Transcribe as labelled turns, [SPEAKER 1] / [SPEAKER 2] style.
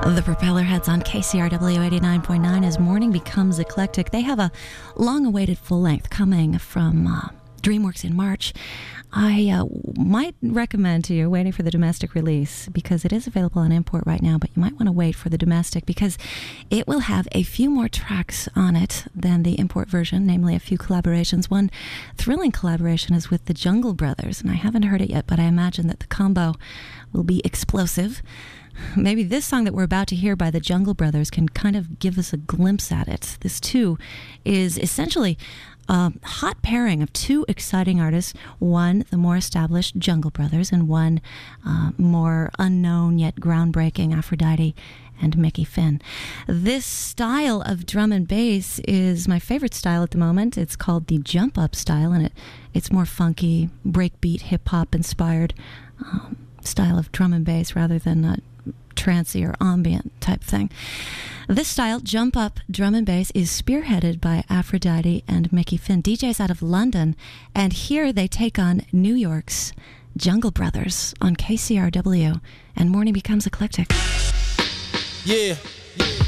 [SPEAKER 1] The Propellerheads on KCRW 89.9 as morning becomes eclectic. They have a long-awaited full-length coming from DreamWorks in March. I might recommend to you waiting for the domestic release because it is available on import right now, but you might want to wait for the domestic because it will have a few more tracks on it than the import version, namely a few collaborations. One thrilling collaboration is with the Jungle Brothers, and I haven't heard it yet, but I imagine that the combo will be explosive. Maybe this song that we're about to hear by the Jungle Brothers can kind of give us a glimpse at it. This, too, is essentially a hot pairing of two exciting artists. One, the more established Jungle Brothers, and one more unknown yet groundbreaking Aphrodite and Mickey Finn. This style of drum and bass is my favorite style at the moment. It's called the jump up style, and it's more funky, breakbeat, hip-hop inspired style of drum and bass rather than trancey or ambient type thing. This style, jump up drum and bass, is spearheaded by Aphrodite and Mickey Finn, DJs out of London, and here they take on New York's Jungle Brothers on KCRW, and morning becomes eclectic.
[SPEAKER 2] Yeah.